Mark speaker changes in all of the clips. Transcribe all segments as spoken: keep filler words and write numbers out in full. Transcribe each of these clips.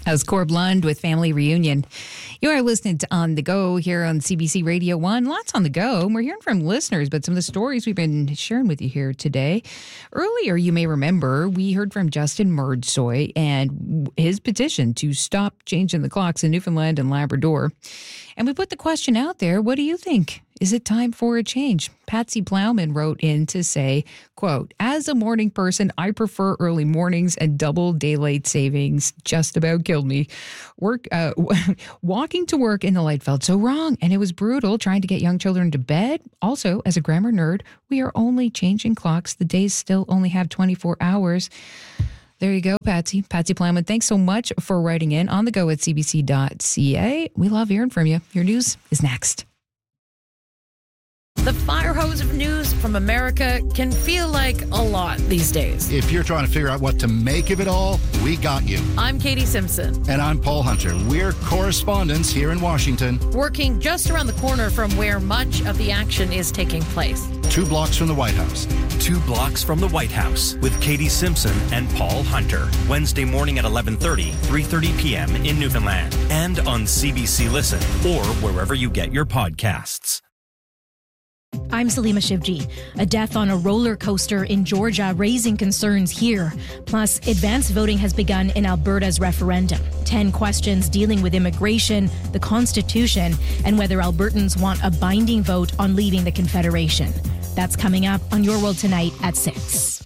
Speaker 1: How's Corb Lund with Family Reunion? You are listening to On the Go here on C B C Radio one. Lots on the go. We're hearing from listeners, but some of the stories we've been sharing with you here today. Earlier, you may remember, we heard from Justin Murdsoy and his petition to stop changing the clocks in Newfoundland and Labrador. And we put the question out there, what do you think? Is it time for a change? Patsy Plowman wrote in to say, quote, as a morning person, I prefer early mornings, and double daylight savings just about killed me. Work, uh, walking to work in the light felt so wrong, and it was brutal trying to get young children to bed. Also, as a grammar nerd, we are only changing clocks. The days still only have twenty-four hours. There you go, Patsy. Patsy Plowman, thanks so much for writing in. On the go at c b c dot c a. We love hearing from you. Your news is next.
Speaker 2: The fire hose of news from America can feel like a lot these days.
Speaker 3: If you're trying to figure out what to make of it all, we got you.
Speaker 2: I'm Katie Simpson.
Speaker 3: And I'm Paul Hunter. We're correspondents here in Washington.
Speaker 2: Working just around the corner from where much of the action is taking place.
Speaker 3: Two blocks from the White House.
Speaker 4: Two blocks from the White House with Katie Simpson and Paul Hunter. Wednesday morning at eleven thirty, three thirty p.m. in Newfoundland. And on C B C Listen or wherever you get your podcasts.
Speaker 5: I'm Salima Shivji. A death on a roller coaster in Georgia raising concerns here. Plus, advanced voting has begun in Alberta's referendum. Ten questions dealing with immigration, the Constitution, and whether Albertans want a binding vote on leaving the Confederation. That's coming up on Your World Tonight at six.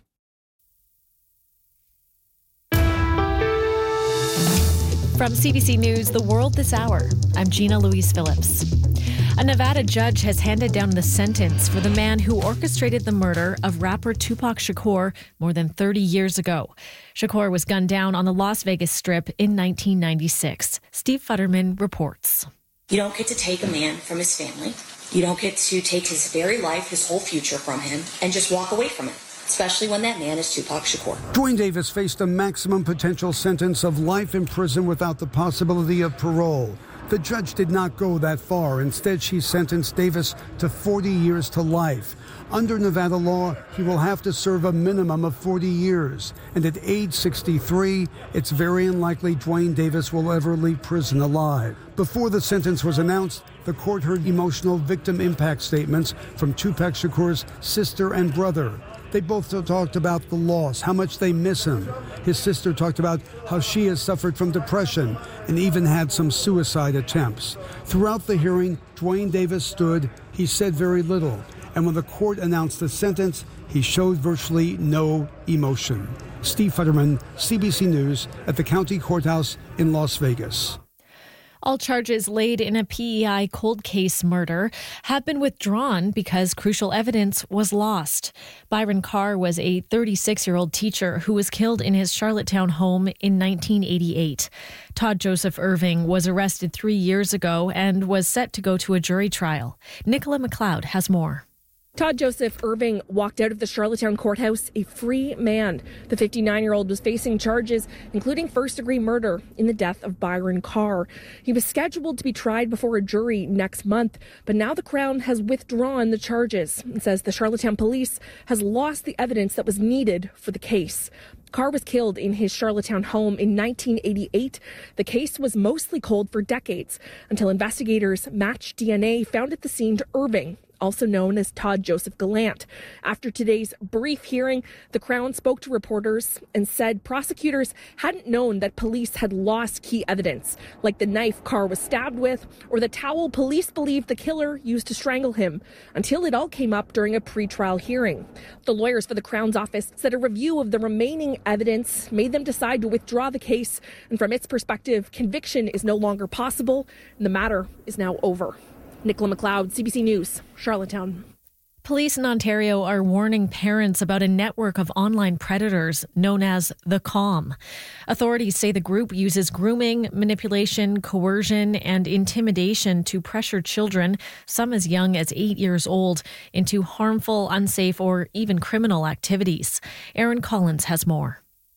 Speaker 6: From C B C News, The World This Hour, I'm Gina Louise Phillips. A Nevada judge has handed down the sentence for the man who orchestrated the murder of rapper Tupac Shakur more than thirty years ago. Shakur was gunned down on the Las Vegas Strip in nineteen ninety-six. Steve Futterman reports.
Speaker 7: You don't get to take a man from his family. You don't get to take his very life, his whole future from him, and just walk away from it, especially when that man is Tupac Shakur.
Speaker 8: Dwayne Davis faced a maximum potential sentence of life in prison without the possibility of parole. The judge did not go that far. Instead, she sentenced Davis to forty years to life. Under Nevada law, he will have to serve a minimum of forty years. And at age sixty-three, it's very unlikely Dwayne Davis will ever leave prison alive. Before the sentence was announced, the court heard emotional victim impact statements from Tupac Shakur's sister and brother. They both talked about the loss, how much they miss him. His sister talked about how she has suffered from depression and even had some suicide attempts. Throughout the hearing, Dwayne Davis stood. He said very little. And when the court announced the sentence, he showed virtually no emotion. Steve Futterman, C B C News, at the county courthouse in Las Vegas.
Speaker 6: All charges laid in a P E I cold case murder have been withdrawn because crucial evidence was lost. Byron Carr was a thirty-six-year-old teacher who was killed in his Charlottetown home in nineteen eighty-eight. Todd Joseph Irving was arrested three years ago and was set to go to a jury trial. Nicola McLeod has more.
Speaker 9: Todd Joseph Irving walked out of the Charlottetown courthouse a free man. The fifty-nine-year-old was facing charges, including first-degree murder in the death of Byron Carr. He was scheduled to be tried before a jury next month, but now the Crown has withdrawn the charges and says the Charlottetown police has lost the evidence that was needed for the case. Carr was killed in his Charlottetown home in nineteen eighty-eight. The case was mostly cold for decades until investigators matched D N A found at the scene to Irving, also known as Todd Joseph Gallant. After today's brief hearing, the Crown spoke to reporters and said prosecutors hadn't known that police had lost key evidence, like the knife Carr was stabbed with or the towel police believed the killer used to strangle him, until it all came up during a pretrial hearing. The lawyers for the Crown's office said a review of the remaining evidence made them decide to withdraw the case, and from its perspective, conviction is no longer possible, and the matter is now over. Nicola McLeod, C B C News, Charlottetown.
Speaker 6: Police in Ontario are warning parents about a network of online predators known as the Calm. Authorities say the group uses grooming, manipulation, coercion, and intimidation to pressure children, some as young as eight years old, into harmful, unsafe, or even criminal activities. Aaron Collins has more.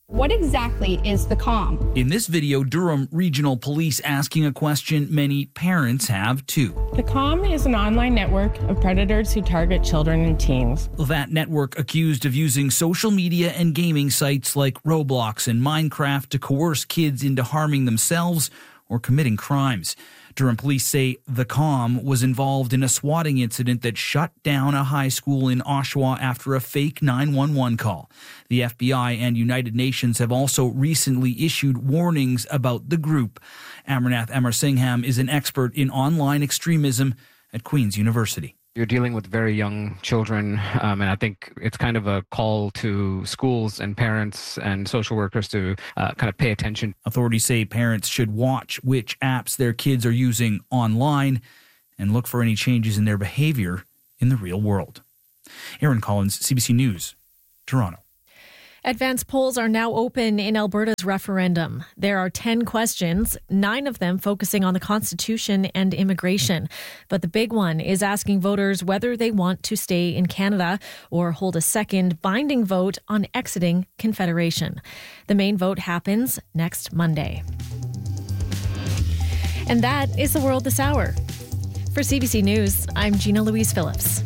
Speaker 10: What exactly is the CALM?
Speaker 11: In this video, Durham Regional Police asking a question many parents have too.
Speaker 12: The CALM is an online network of predators who target children and teens.
Speaker 11: That network accused of using social media and gaming sites like Roblox and Minecraft to coerce kids into harming themselves or committing crimes. Durham police say the CALM was involved in a swatting incident that shut down a high school in Oshawa after a fake nine one one call. The F B I and United Nations have also recently issued warnings about the group. Amarnath Amarsingham is an expert in online extremism at Queen's University.
Speaker 13: You're dealing with very young children, um, and I think it's kind of a call to schools and parents and social workers to uh, kind of pay attention.
Speaker 11: Authorities say parents should watch which apps their kids are using online and look for any changes in their behavior in the real world. Aaron Collins, C B C News, Toronto.
Speaker 6: Advance polls are now open in Alberta's referendum. There are ten questions, nine of them focusing on the Constitution and immigration. But the big one is asking voters whether they want to stay in Canada or hold a second binding vote on exiting Confederation. The main vote happens next Monday. And that is the world this hour. For C B C News, I'm Gina Louise Phillips.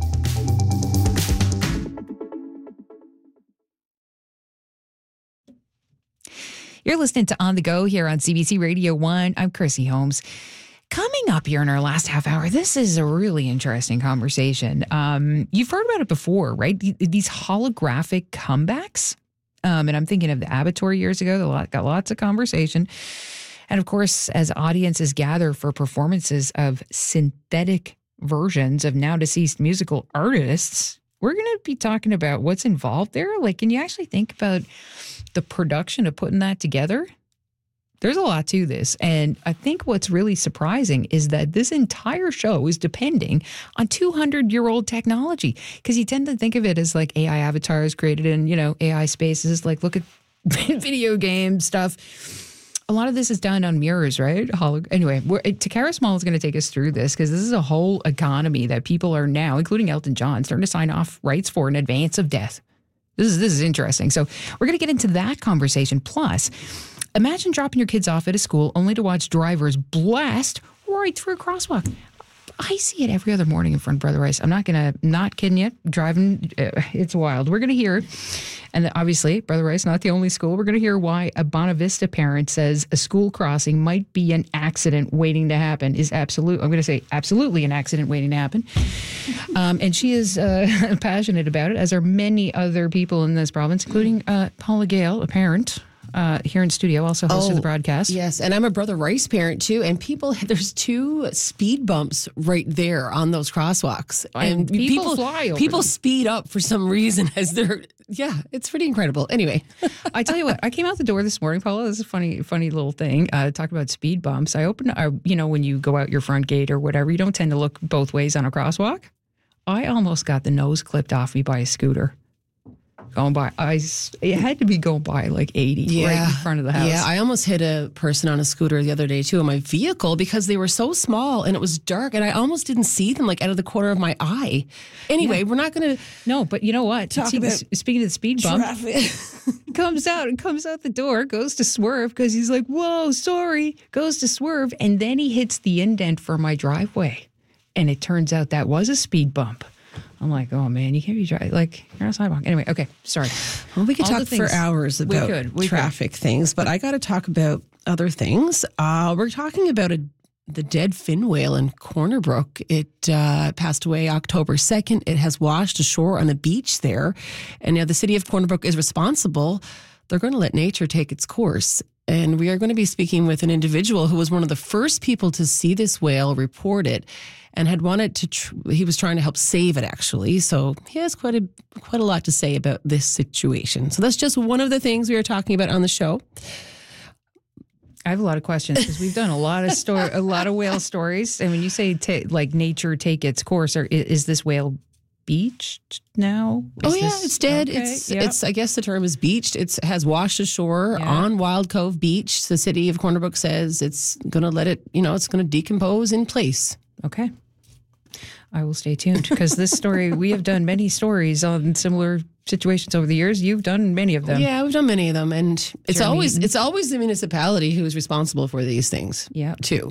Speaker 1: You're listening to On the Go here on C B C Radio one. I'm Chrissy Holmes. Coming up here in our last half hour, this is a really interesting conversation. Um, you've heard about it before, right? These holographic comebacks. Um, and I'm thinking of the Abattoir years ago. That got lots of conversation. And of course, as audiences gather for performances of synthetic versions of now deceased musical artists, we're going to be talking about what's involved there. Like, can you actually think about the production of putting that together? There's a lot to this. And I think what's really surprising is that this entire show is depending on two hundred year old technology, because you tend to think of it as like A I avatars created in, you know, A I spaces. Like, look at video game stuff. A lot of this is done on mirrors, right? Holog- anyway, we're, Takara Small is going to take us through this, because this is a whole economy that people are now, including Elton John, starting to sign off rights for in advance of death. This is this is interesting. So we're going to get into that conversation. Plus, imagine dropping your kids off at a school only to watch drivers blast right through a crosswalk. I see it every other morning in front of Brother Rice. I'm not going to, not kidding you, driving, uh, it's wild. We're going to hear, and obviously, Brother Rice, not the only school, we're going to hear why a Bonavista parent says a school crossing might be an accident waiting to happen. Is absolute, I'm going to say absolutely an accident waiting to happen. Um, and she is uh, passionate about it, as are many other people in this province, including uh, Paula Gale, a parent. Uh, here in studio, also host
Speaker 14: oh,
Speaker 1: of the broadcast.
Speaker 14: Yes, and I'm a Brother Rice parent too. And people, there's two speed bumps right there on those crosswalks, and,
Speaker 1: and people, people fly over
Speaker 14: People
Speaker 1: them.
Speaker 14: speed up for some reason as they're. Yeah, it's pretty incredible. Anyway,
Speaker 1: I tell you what, I came out the door this morning, Paula. This is a funny, funny little thing. Uh, talk about speed bumps. I opened, uh, you know, when you go out your front gate or whatever, you don't tend to look both ways on a crosswalk. I almost got the nose clipped off me by a scooter. Going by, I it had to be going by like eighty
Speaker 14: yeah.
Speaker 1: right in front of the house.
Speaker 14: Yeah, I almost hit a person on a scooter the other day too in my vehicle, because they were so small and it was dark and I almost didn't see them, like out of the corner of my eye. Anyway, yeah. we're not going to.
Speaker 1: No, but you know what?
Speaker 14: Talk
Speaker 1: See,
Speaker 14: about
Speaker 1: speaking of the speed bump,
Speaker 14: traffic.
Speaker 1: comes out and comes out the door, goes to swerve because he's like, "Whoa, sorry," goes to swerve, and then he hits the indent for my driveway, and it turns out that was a speed bump. I'm like, oh man, you can't be driving like you're on a sidewalk. Anyway, okay, sorry.
Speaker 14: Well, we could
Speaker 1: All
Speaker 14: talk for hours about
Speaker 1: we could, we
Speaker 14: traffic
Speaker 1: could.
Speaker 14: things, but I got to talk about other things. Uh, we're talking about a, the dead fin whale in Corner Brook. It uh, passed away October second. It has washed ashore on a beach there, and now the city of Corner Brook is responsible. They're going to let nature take its course. And we are going to be speaking with an individual who was one of the first people to see this whale, report it, and had wanted to, tr- he was trying to help save it, actually. So he has quite a, quite a lot to say about this situation. So that's just one of the things we are talking about on the show.
Speaker 1: I have a lot of questions, because we've done a lot of story, a lot of whale stories. And when you say ta- like nature take its course, or is, is this whale beached now? Is
Speaker 14: oh yeah,
Speaker 1: this,
Speaker 14: it's dead.
Speaker 1: okay,
Speaker 14: It's
Speaker 1: yep.
Speaker 14: it's. I guess the term is beached. It has washed ashore
Speaker 1: Yeah.
Speaker 14: on Wild Cove Beach. The city of Corner Brook says it's going to let it. You know, it's going to decompose in place.
Speaker 1: Okay. I will stay tuned because this story, we have done many stories on similar situations over the years. You've done many of them.
Speaker 14: Yeah, we've done many of them. And it's
Speaker 1: Jeremy
Speaker 14: always
Speaker 1: Eaton.
Speaker 14: it's always the municipality who is responsible for these things,
Speaker 1: yeah,
Speaker 14: too.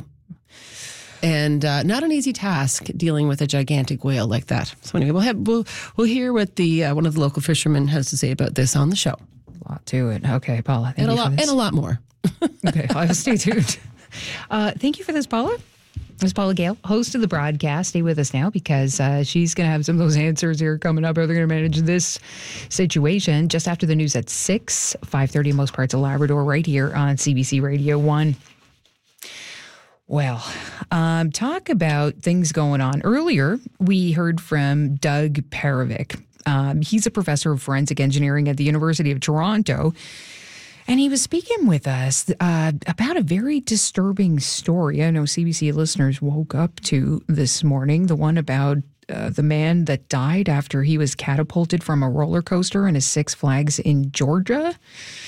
Speaker 14: And uh, not an easy task dealing with a gigantic whale like that. So anyway, we'll have, we'll we'll hear what the uh, one of the local fishermen has to say about this on the show.
Speaker 1: A lot to it. Okay, Paula, thank
Speaker 14: and
Speaker 1: you
Speaker 14: a lot
Speaker 1: for this.
Speaker 14: and a lot more.
Speaker 1: Okay, I will stay tuned. Uh, thank you for this, Paula. This is Paula Gale, host of the broadcast. Stay with us now because uh, she's going to have some of those answers here coming up. How they're going to manage this situation just after the news at six, five thirty in most parts of Labrador, right here on C B C Radio one. Well, um, talk about things going on. Earlier, we heard from Doug Perovic. Um, he's a professor of forensic engineering at the University of Toronto. And he was speaking with us uh, about a very disturbing story. I know C B C listeners woke up to this morning, the one about uh, the man that died after he was catapulted from a roller coaster in a Six Flags in Georgia.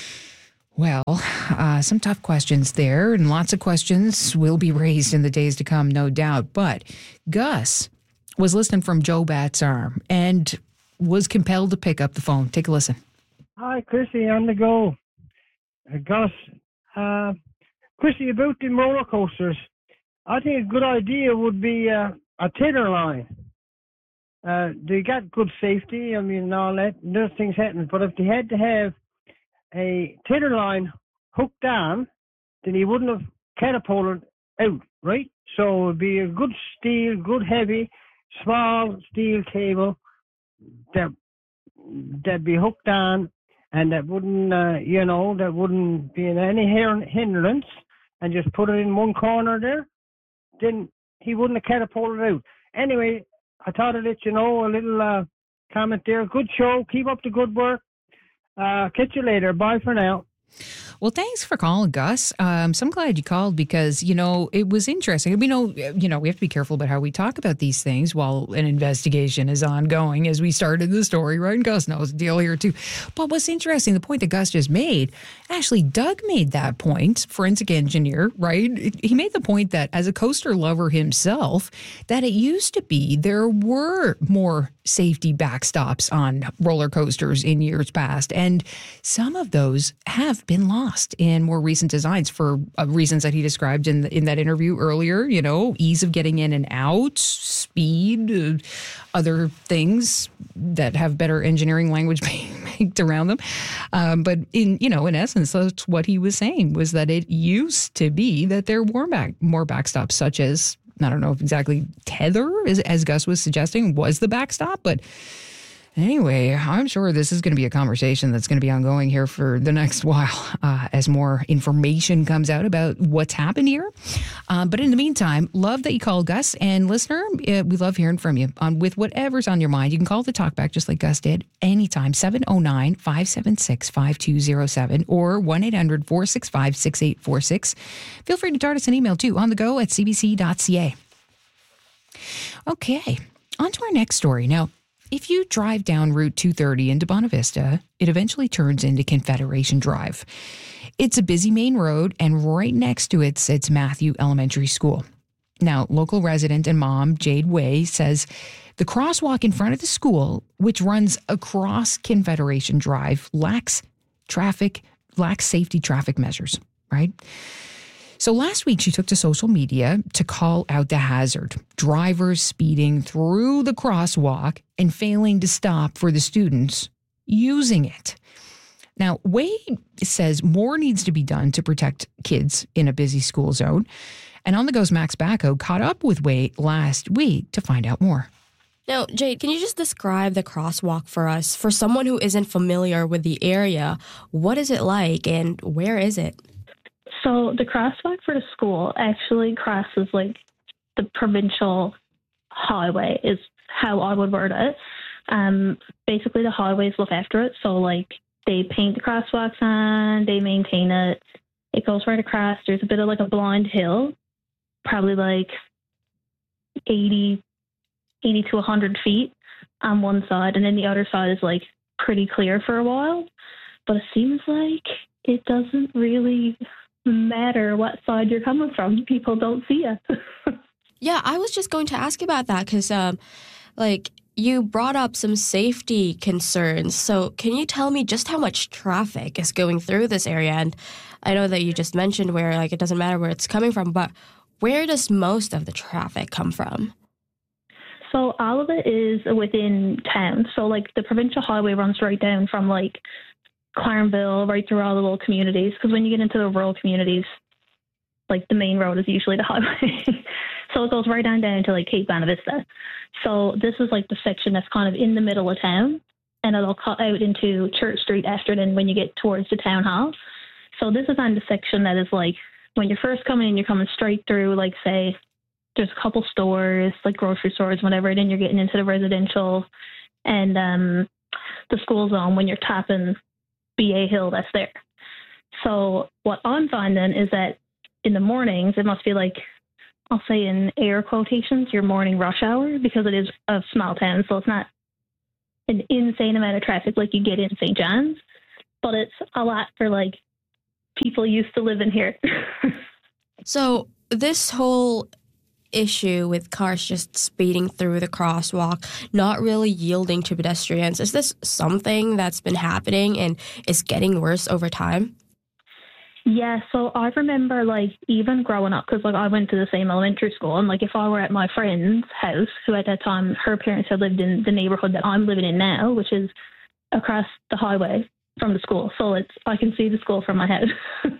Speaker 1: Well, uh, some tough questions there, and lots of questions will be raised in the days to come, no doubt. But Gus was listening from Joe Bat's arm and was compelled to pick up the phone. Take a listen.
Speaker 15: Hi, Chrissy, on the go. Uh, Gus, uh, Chrissy, about the roller coasters, I think a good idea would be uh, a tether line. Uh, they got good safety, I mean, all that, those things happen, but if they had to have a tether line hooked down, then he wouldn't have catapulted out, right? So it would be a good steel, good heavy, small steel cable that that'd be hooked down, and that wouldn't, uh, you know, that wouldn't be in any hindrance, and just put it in one corner there. Then he wouldn't have catapulted out. Anyway, I thought I'd let you know a little uh, comment there. Good show. Keep up the good work. Uh, catch you later. Bye for now.
Speaker 1: Well, thanks for calling, Gus. Um, so I'm glad you called because, you know, it was interesting. We know, you know, we have to be careful about how we talk about these things while an investigation is ongoing as we started the story, right? And Gus knows the deal here, too. But what's interesting, the point that Gus just made, actually, Doug made that point, forensic engineer, right? He made the point that as a coaster lover himself, that it used to be there were more safety backstops on roller coasters in years past. And some of those have been lost in more recent designs for uh, reasons that he described in the, in that interview earlier, you know, ease of getting in and out, speed, uh, other things that have better engineering language being made around them. Um, but in, you know, in essence, that's what he was saying was that it used to be that there were back, more backstops such as, I don't know if exactly tether, as, as Gus was suggesting, was the backstop. But anyway, I'm sure this is going to be a conversation that's going to be ongoing here for the next while uh, as more information comes out about what's happened here. Um, but in the meantime, love that you called, Gus. And listener, uh, we love hearing from you on with whatever's on your mind. You can call the talkback just like Gus did anytime, seven oh nine, five seven six, five two oh seven or one eight hundred, four six five, six eight four six. Feel free to dart us an email too, on the go at c b c dot c a. Okay, on to our next story. Now, if you drive down Route two thirty into Bonavista, it eventually turns into Confederation Drive. It's a busy main road, and right next to it sits Matthew Elementary School. Now, local resident and mom Jade Way says the crosswalk in front of the school, which runs across Confederation Drive, lacks traffic, lacks safety traffic measures, right? So last week, she took to social media to call out the hazard, drivers speeding through the crosswalk and failing to stop for the students using it. Now, Wade says more needs to be done to protect kids in a busy school zone. And On the Go's Max Bacco caught up with Wade last week to find out more.
Speaker 16: Now, Jade, can you just describe the crosswalk for us? For someone who isn't familiar with the area, what is it like and where is it?
Speaker 17: So the crosswalk for the school actually crosses like the provincial highway is how I would word it. Um, basically the highways look after it. So like they paint the crosswalks on, they maintain it. It goes right across. There's a bit of like a blind hill, probably like eighty, eighty to one hundred feet on one side. And then the other side is like pretty clear for a while. But it seems like it doesn't really matter what side you're coming from. People don't see you.
Speaker 16: Yeah, I was just going to ask about that because, um, like, you brought up some safety concerns. So can you tell me just how much traffic is going through this area? And I know that you just mentioned where, like, it doesn't matter where it's coming from, but where does most of the traffic come from?
Speaker 17: So all of it is within town. So, like, the provincial highway runs right down from, like, Clarnville right through all the little communities. Because when you get into the rural communities, like, the main road is usually the highway. So it goes right on down to, like, Cape Bonavista. So this is, like, the section that's kind of in the middle of town. And it'll cut out into Church Street after then when you get towards the town hall. So this is on the section that is, like, when you're first coming in, you're coming straight through, like, say, there's a couple stores, like grocery stores, whatever, and then you're getting into the residential and um, the school zone when you're topping B A Hill that's there. So what I'm finding is that in the mornings, it must be like, I'll say in air quotations, your morning rush hour, because it is a small town, so it's not an insane amount of traffic like you get in Saint John's, but it's a lot for, like, people used to live in here.
Speaker 16: So this whole issue with cars just speeding through the crosswalk, not really yielding to pedestrians, is this something that's been happening and is getting worse over time?
Speaker 17: Yeah, so I remember, like, even growing up, because, like, I went to the same elementary school, and, like, if I were at my friend's house, who at that time, her parents had lived in the neighborhood that I'm living in now, which is across the highway from the school. So it's I can see the school from my house.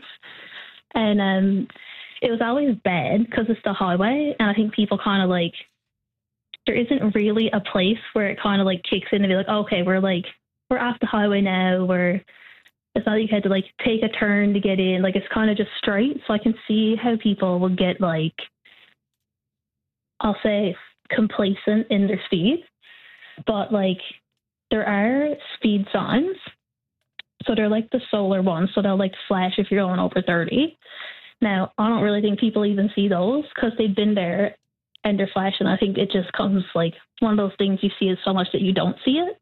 Speaker 17: And um it was always bad because it's the highway, and I think people kind of, like, there isn't really a place where it kind of, like, kicks in and be like, okay, we're, like, we're off the highway now, we're, it's not like you had to, like, take a turn to get in, like, it's kind of just straight, so I can see how people will get, like, I'll say complacent in their speed, but, like, there are speed signs, so they're, like, the solar ones, so they'll, like, flash if you're going over thirty. Now, I don't really think people even see those because they've been there and they're flashing. I think it just comes like one of those things you see it so much that you don't see it.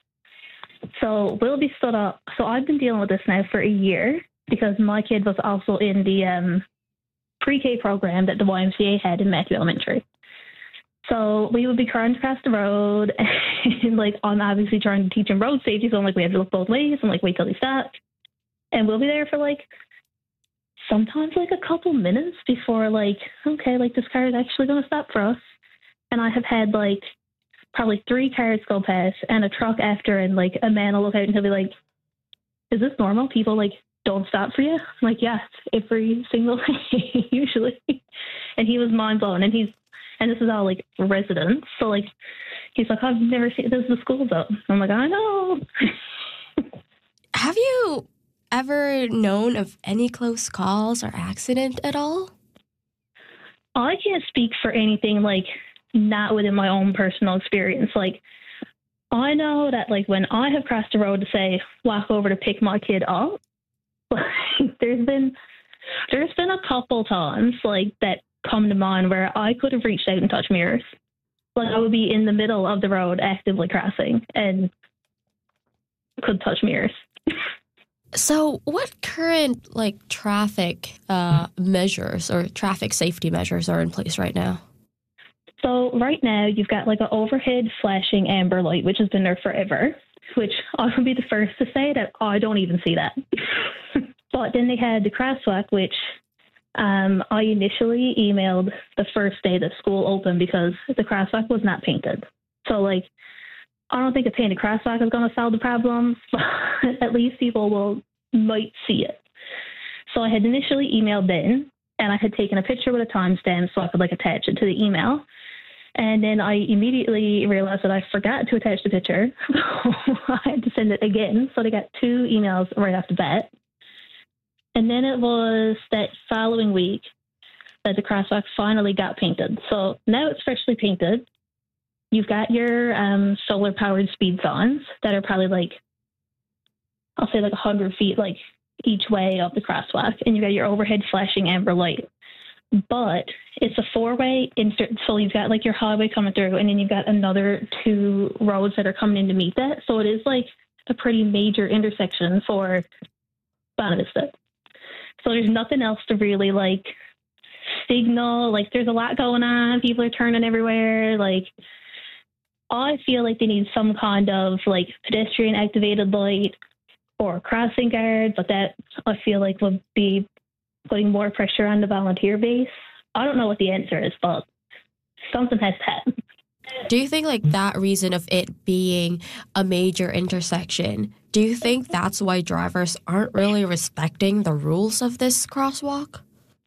Speaker 17: So we'll be stood up. So I've been dealing with this now for a year because my kid was also in the um, pre-K program that the Y M C A had in Matthew Elementary. So we would be trying to cross the road and, like, I'm obviously trying to teach him road safety. So I'm like, we have to look both ways and, like, wait till they stop. And we'll be there for, like, sometimes, like, a couple minutes before, like, okay, like, this car is actually going to stop for us. And I have had, like, probably three cars go past and a truck after, and, like, a man will look out and he'll be like, is this normal? People, like, don't stop for you? I'm like, yeah, every single day, usually. And he was mind blown. And he's, and this is all, like, residents. So, like, he's like, I've never seen this, the school zone. I'm like, I know.
Speaker 16: Have you ever known of any close calls or accident at all?
Speaker 17: I can't speak for anything, like, not within my own personal experience. Like, I know that, like, when I have crossed the road to, say, walk over to pick my kid up, like, there's been there's been a couple times, like, that come to mind where I could have reached out and touched mirrors. Like, I would be in the middle of the road actively crossing and could touch mirrors.
Speaker 16: So what current, like, traffic uh, measures or traffic safety measures are in place right now?
Speaker 17: So right now you've got, like, an overhead flashing amber light, which has been there forever, which I would be the first to say that I don't even see that. But then they had the crosswalk, which um, I initially emailed the first day that school opened because the crosswalk was not painted. So, like, I don't think a painted crosswalk is going to solve the problem, but at least people will might see it. So I had initially emailed then, and I had taken a picture with a timestamp so I could, like, attach it to the email. And then I immediately realized that I forgot to attach the picture. So I had to send it again. So they got two emails right off the bat. And then it was that following week that the crosswalk finally got painted. So now it's freshly painted. You've got your um, solar-powered speed signs that are probably, like, I'll say, like, one hundred feet, like, each way of the crosswalk. And you've got your overhead flashing amber light. But it's a four-way insert. So you've got, like, your highway coming through, and then you've got another two roads that are coming in to meet that. So it is, like, a pretty major intersection for Bonavista. So there's nothing else to really, like, signal. Like, there's a lot going on. People are turning everywhere. Like, I feel like they need some kind of, like, pedestrian activated light or crossing guard, but that I feel like would be putting more pressure on the volunteer base. I don't know what the answer is, but something has to happen.
Speaker 16: Do you think like that reason of it being a major intersection, do you think that's why drivers aren't really respecting the rules of this crosswalk?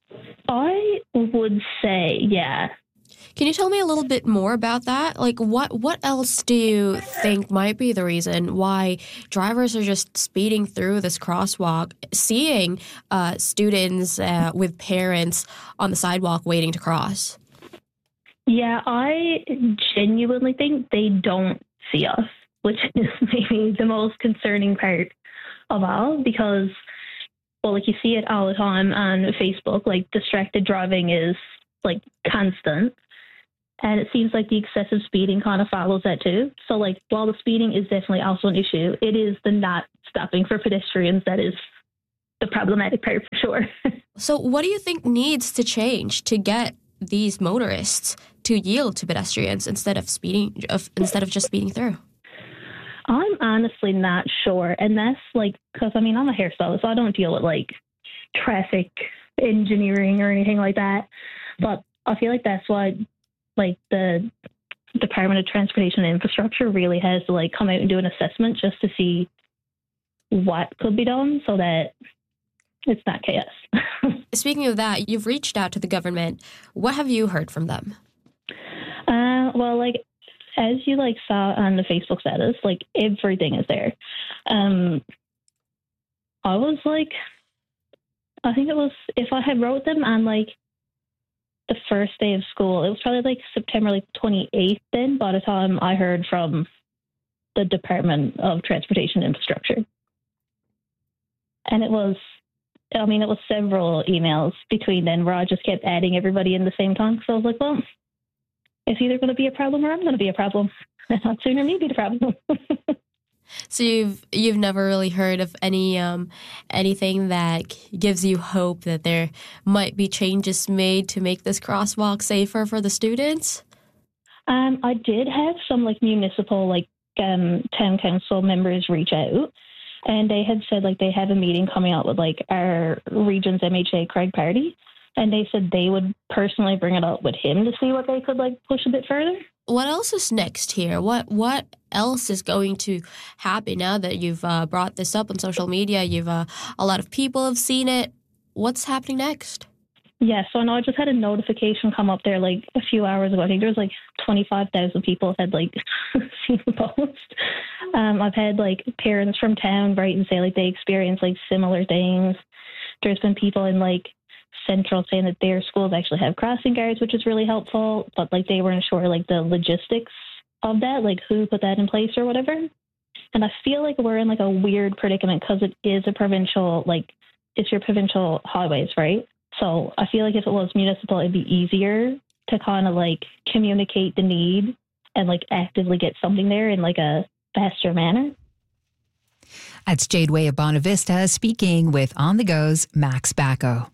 Speaker 17: I would say, yeah.
Speaker 16: Can you tell me a little bit more about that? Like, what, what else do you think might be the reason why drivers are just speeding through this crosswalk, seeing uh, students uh, with parents on the sidewalk waiting to cross?
Speaker 17: Yeah, I genuinely think they don't see us, which is maybe the most concerning part of all, because, well, like, you see it all the time on Facebook, like, distracted driving is, like, constant. And it seems like the excessive speeding kind of follows that too. So, like, while the speeding is definitely also an issue, it is the not stopping for pedestrians that is the problematic part for sure.
Speaker 16: So what do you think needs to change to get these motorists to yield to pedestrians instead of speeding, of, instead of just speeding through?
Speaker 17: I'm honestly not sure. And that's like, because I mean, I'm a hairstylist, so I don't deal with like traffic engineering or anything like that. But I feel like that's why like the Department of Transportation and Infrastructure really has to like come out and do an assessment just to see what could be done so that it's not chaos.
Speaker 16: Speaking of that, you've reached out to the government. What have you heard from them?
Speaker 17: Uh, well, like, as you like saw on the Facebook status, like everything is there. Um, I was like, I think it was, if I had wrote them on like the first day of school, it was probably like September like twenty-eighth then by the time I heard from the Department of Transportation Infrastructure. And it was, I mean, it was several emails between then where I just kept adding everybody in the same time. So I was like, well, it's either going to be a problem or I'm going to be a problem. I'd sooner me be the problem.
Speaker 16: So you've you've never really heard of any um, anything that gives you hope that there might be changes made to make this crosswalk safer for the students?
Speaker 17: Um, I did have some like municipal like um, town council members reach out, and they had said like they have a meeting coming out with like our region's M H A, Craig Party, and they said they would personally bring it up with him to see what they could like push a bit further.
Speaker 16: What else is next here? What what else is going to happen now that you've uh, brought this up on social media? You've uh, a lot of people have seen it. What's happening next?
Speaker 17: Yeah, so I know I just had a notification come up there like a few hours ago. I think there was like twenty-five thousand people had like seen the post. Um, I've had like parents from town write and say like they experienced like similar things. There's been people in like Central saying that their schools actually have crossing guards, which is really helpful, but like they weren't sure like the logistics of that, like who put that in place or whatever. And I feel like we're in like a weird predicament because it is a provincial, like it's your provincial highways, right? So I feel like if it was municipal, it'd be easier to kind of like communicate the need and like actively get something there in like a faster manner.
Speaker 1: That's Jade Way of Bonavista speaking with On the Go's Max Bacco.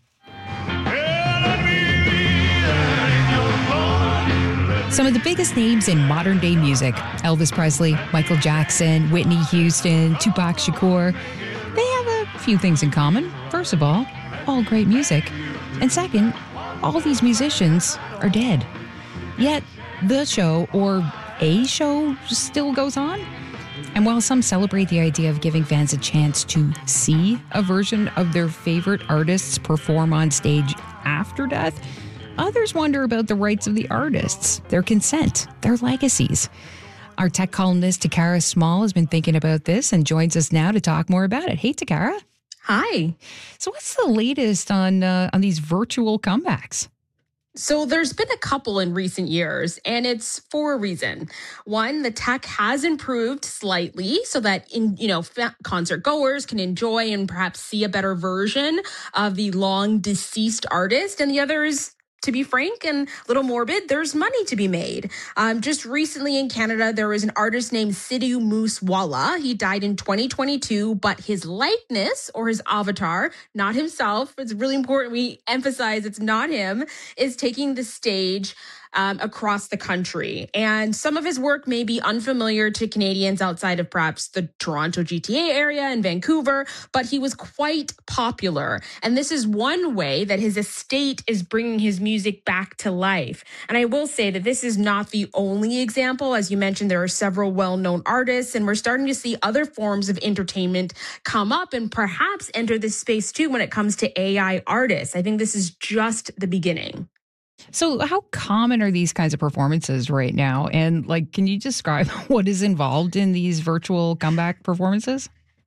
Speaker 1: Some of the biggest names in modern day music, Elvis Presley, Michael Jackson, Whitney Houston, Tupac Shakur, they have a few things in common. First of all, all great music. And second, all these musicians are dead. Yet the show or a show still goes on. And while some celebrate the idea of giving fans a chance to see a version of their favorite artists perform on stage after death, others wonder about the rights of the artists, their consent, their legacies. Our tech columnist, Takara Small, has been thinking about this and joins us now to talk more about it. Hey, Takara.
Speaker 18: Hi.
Speaker 1: So what's the latest on uh, on these virtual comebacks?
Speaker 18: So there's been a couple in recent years, and it's for a reason. One, the tech has improved slightly so that in you know concert goers can enjoy and perhaps see a better version of the long deceased artist. And the other is to be frank and a little morbid, there's money to be made. Um, just recently in Canada, there was an artist named Sidhu Moosewala. He died in twenty twenty-two, but his likeness or his avatar, not himself, it's really important we emphasize it's not him, is taking the stage Um, across the country. And some of his work may be unfamiliar to Canadians outside of perhaps the Toronto G T A area and Vancouver, but he was quite popular. And this is one way that his estate is bringing his music back to life. And I will say that this is not the only example. As you mentioned, there are several well-known artists, and we're starting to see other forms of entertainment come up and perhaps enter this space too when it comes to A I artists. I think this is just the beginning.
Speaker 1: So how common are these kinds of performances right now? And like, can you describe what is involved in these virtual comeback performances?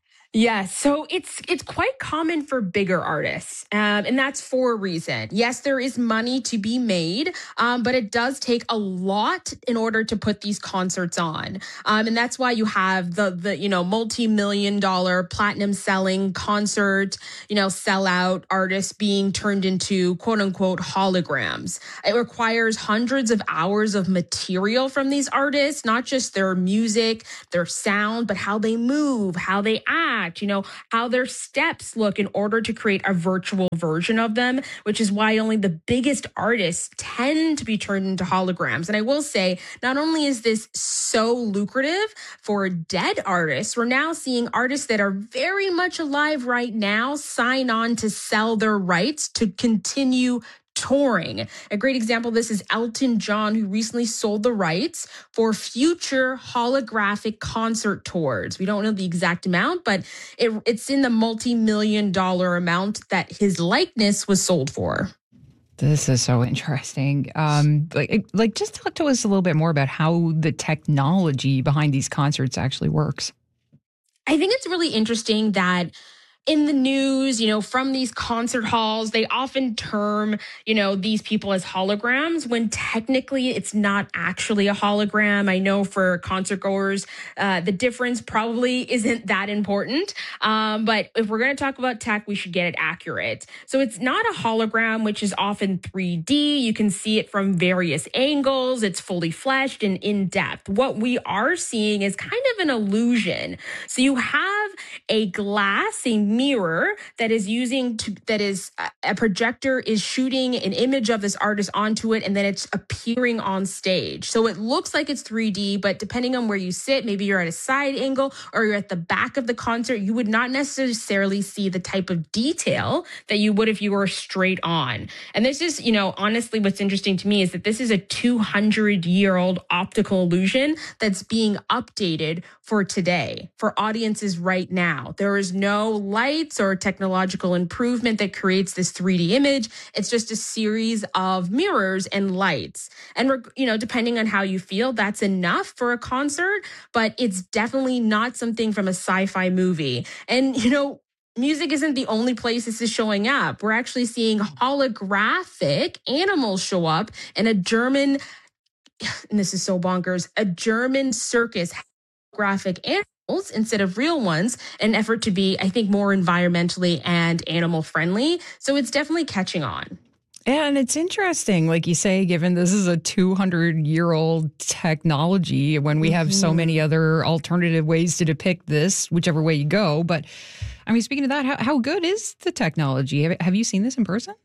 Speaker 18: Yes, so it's it's quite common for bigger artists, um, and that's for a reason. Yes, there is money to be made, um, but it does take a lot in order to put these concerts on, um, and that's why you have the the you know multi-million dollar platinum selling concert, you know sellout artists being turned into quote unquote holograms. It requires hundreds of hours of material from these artists, not just their music, their sound, but how they move, how they act. You know, how their steps look in order to create a virtual version of them, which is why only the biggest artists tend to be turned into holograms. And I will say, not only is this so lucrative for dead artists, we're now seeing artists that are very much alive right now sign on to sell their rights to continue touring. A great example of this is Elton John, who recently sold the rights for future holographic concert tours. We don't know the exact amount, but it, it's in the multi-million dollar amount that his likeness was sold for.
Speaker 1: This is so interesting. Um, like, like, just talk to us a little bit more about how the technology behind these concerts actually works.
Speaker 18: I think it's really interesting that in the news, you know, from these concert halls, they often term, you know, these people as holograms when technically it's not actually a hologram. I know for concert goers, uh, the difference probably isn't that important. Um, but if we're going to talk about tech, we should get it accurate. So it's not a hologram, which is often three D. You can see it from various angles. It's fully fleshed and in depth. What we are seeing is kind of an illusion. So you have a glass, a mirror that is using to, that is a projector is shooting an image of this artist onto it, and then it's appearing on stage. So it looks like it's three D, but depending on where you sit, maybe you're at a side angle or you're at the back of the concert, you would not necessarily see the type of detail that you would if you were straight on. And this is, you know, honestly, what's interesting to me is that this is a two hundred year old optical illusion that's being updated for today, for audiences right now. There is no lights or technological improvement that creates this three D image. It's just a series of mirrors and lights. And, you know, depending on how you feel, that's enough for a concert, but it's definitely not something from a sci-fi movie. And, you know, music isn't the only place this is showing up. We're actually seeing holographic animals show up in a German, and this is so bonkers, a German circus graphic animals instead of real ones, in an effort to be, I think, more environmentally and animal friendly. So it's definitely catching on.
Speaker 1: And it's interesting, like you say, given this is a two hundred year old technology, when we have mm-hmm. so many other alternative ways to depict this, whichever way you go. But I mean, speaking of that, how, how good is the technology? Have, have you seen this in person?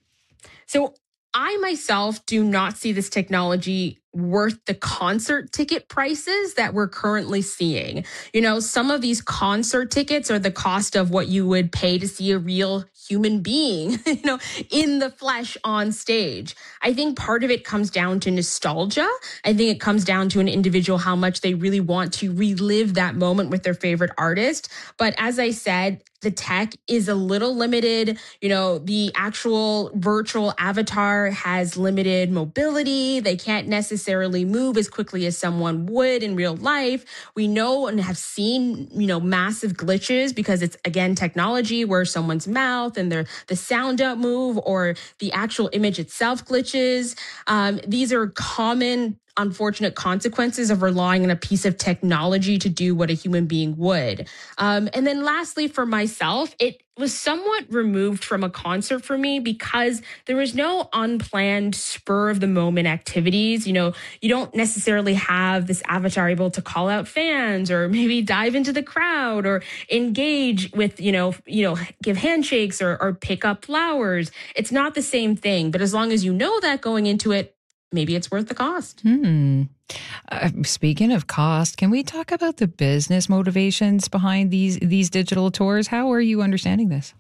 Speaker 18: So I myself do not see this technology worth the concert ticket prices that we're currently seeing. You know, some of these concert tickets are the cost of what you would pay to see a real human being, you know, in the flesh on stage. I think part of it comes down to nostalgia. I think it comes down to an individual, how much they really want to relive that moment with their favorite artist. But as I said, the tech is a little limited. You know, the actual virtual avatar has limited mobility. They can't necessarily move as quickly as someone would in real life. We know and have seen, you know, massive glitches because it's, again, technology where someone's mouth and their the sound don't move or the actual image itself glitches. Um, these are common unfortunate consequences of relying on a piece of technology to do what a human being would. Um, and then lastly, for myself, it was somewhat removed from a concert for me because there was no unplanned spur of the moment activities. You know, you don't necessarily have this avatar able to call out fans or maybe dive into the crowd or engage with, you know, you know, give handshakes or, or pick up flowers. It's not the same thing. But as long as you know that going into it, maybe it's worth the cost.
Speaker 1: Hmm. Uh, speaking of cost, can we talk about the business motivations behind these these digital tours? How are you understanding this?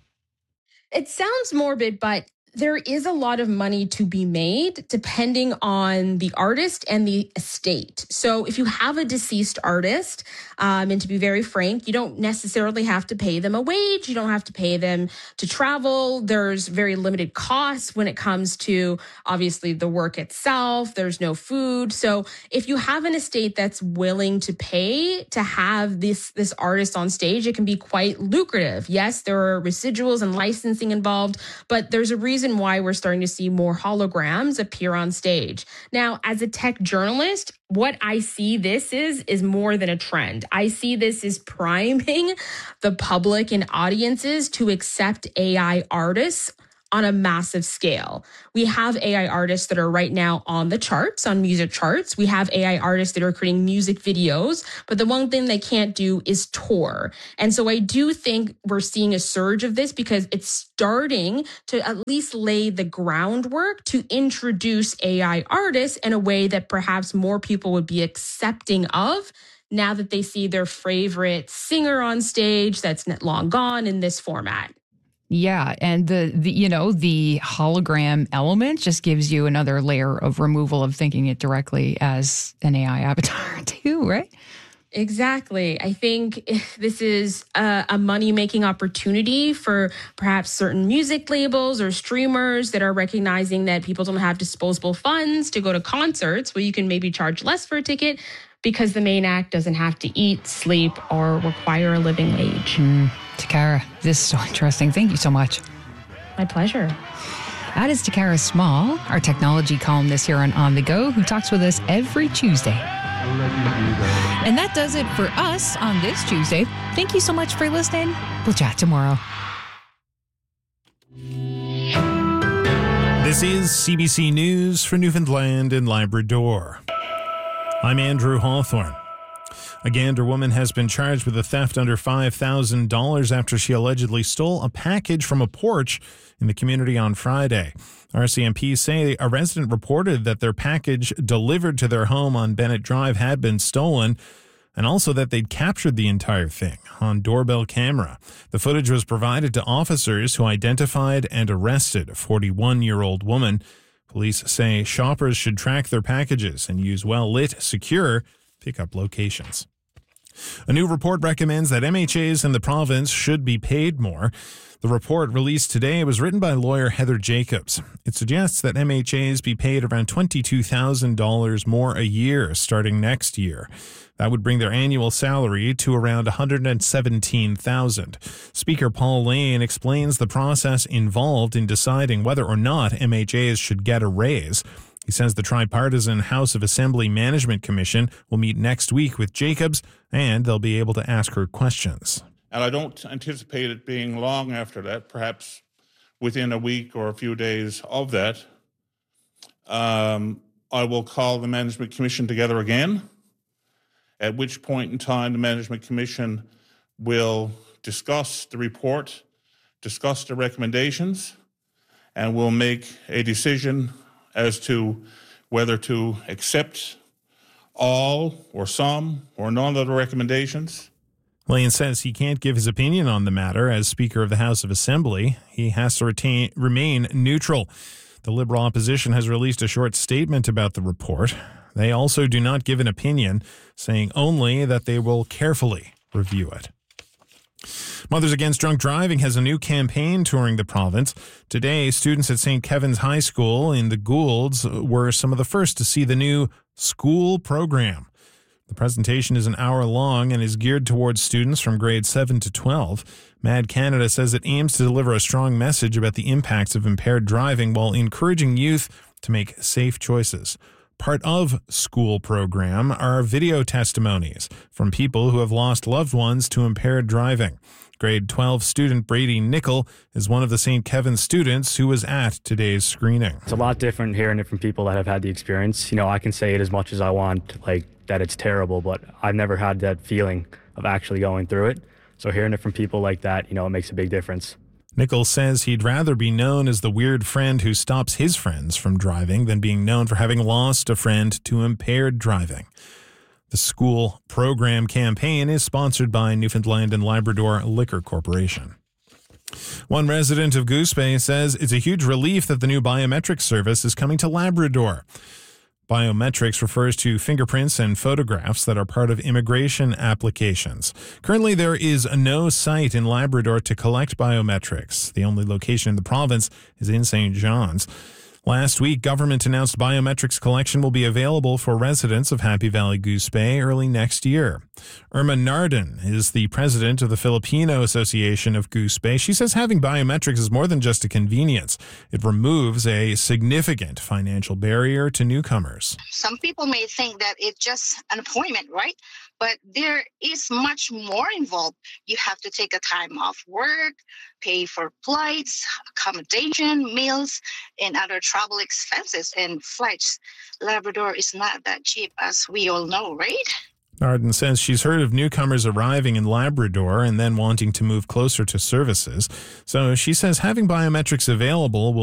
Speaker 18: It sounds morbid, but there is a lot of money to be made depending on the artist and the estate. So if you have a deceased artist, um, and to be very frank, you don't necessarily have to pay them a wage. You don't have to pay them to travel. There's very limited costs when it comes to, obviously, the work itself. There's no food. So if you have an estate that's willing to pay to have this, this artist on stage, it can be quite lucrative. Yes, there are residuals and licensing involved, but there's a reason why we're starting to see more holograms appear on stage. Now, as a tech journalist, what I see this is, is more than a trend. I see this as priming the public and audiences to accept A I artists on a massive scale. We have A I artists that are right now on the charts, on music charts. We have A I artists that are creating music videos, but the one thing they can't do is tour. And so I do think we're seeing a surge of this because it's starting to at least lay the groundwork to introduce A I artists in a way that perhaps more people would be accepting of now that they see their favorite singer on stage that's long gone in this format.
Speaker 1: Yeah, and the, the you know the hologram element just gives you another layer of removal of thinking it directly as an A I avatar too, right?
Speaker 18: Exactly. I think this is a, a money-making opportunity for perhaps certain music labels or streamers that are recognizing that people don't have disposable funds to go to concerts where you can maybe charge less for a ticket because the main act doesn't have to eat, sleep, or require a living wage.
Speaker 1: Mm. Takara, this is so interesting. Thank you so much.
Speaker 18: My pleasure.
Speaker 1: That is Takara Small, our technology columnist here on On The Go, who talks with us every Tuesday. And that does it for us on this Tuesday. Thank you so much for listening. We'll chat tomorrow.
Speaker 19: This is C B C News for Newfoundland and Labrador. I'm Andrew Hawthorne. A Gander woman has been charged with a theft under five thousand dollars after she allegedly stole a package from a porch in the community on Friday. R C M P say a resident reported that their package delivered to their home on Bennett Drive had been stolen, and also that they'd captured the entire thing on doorbell camera. The footage was provided to officers who identified and arrested a forty-one-year-old woman. Police say shoppers should track their packages and use well-lit, secure pickup locations. A new report recommends that M H As in the province should be paid more. The report released today was written by lawyer Heather Jacobs. It suggests that M H As be paid around twenty-two thousand dollars more a year starting next year. That would bring their annual salary to around one hundred seventeen thousand dollars. Speaker Paul Lane explains the process involved in deciding whether or not M H As should get a raise. He says the tripartisan House of Assembly Management Commission will meet next week with Jacobs, and they'll be able to ask her questions.
Speaker 20: And I don't anticipate it being long after that, perhaps within a week or a few days of that. Um, I will call the Management Commission together again, at which point in time the Management Commission will discuss the report, discuss the recommendations, and will make a decision as to whether to accept all or some or none of the recommendations.
Speaker 19: Lane says he can't give his opinion on the matter as Speaker of the House of Assembly. He has to retain, remain neutral. The Liberal opposition has released a short statement about the report. They also do not give an opinion, saying only that they will carefully review it. Mothers Against Drunk Driving has a new campaign touring the province. Today, students at Saint Kevin's High School in the Goulds were some of the first to see the new school program. The presentation is an hour long and is geared towards students from grades seven to twelve. Mad Canada says it aims to deliver a strong message about the impacts of impaired driving while encouraging youth to make safe choices. Part of school program are video testimonies from people who have lost loved ones to impaired driving. Grade twelve student Brady Nickel is one of the Saint Kevin students who was at today's screening.
Speaker 21: It's a lot different hearing it from people that have had the experience. You know, I can say it as much as I want, like that it's terrible, but I've never had that feeling of actually going through it. So hearing it from people like that, you know, it makes a big difference.
Speaker 19: Nichols says he'd rather be known as the weird friend who stops his friends from driving than being known for having lost a friend to impaired driving. The school program campaign is sponsored by Newfoundland and Labrador Liquor Corporation. One resident of Goose Bay says it's a huge relief that the new biometric service is coming to Labrador. Biometrics refers to fingerprints and photographs that are part of immigration applications. Currently, there is no site in Labrador to collect biometrics. The only location in the province is in Saint John's. Last week, government announced biometrics collection will be available for residents of Happy Valley Goose Bay early next year. Irma Narden is the president of the Filipino Association of Goose Bay. She says having biometrics is more than just a convenience. It removes a significant financial barrier to newcomers.
Speaker 22: Some people may think that it's just an appointment, right? But there is much more involved. You have to take a time off work, pay for flights, accommodation, meals, and other travel expenses and flights. Labrador is not that cheap, as we all know, right?
Speaker 19: Arden says she's heard of newcomers arriving in Labrador and then wanting to move closer to services. So she says having biometrics available will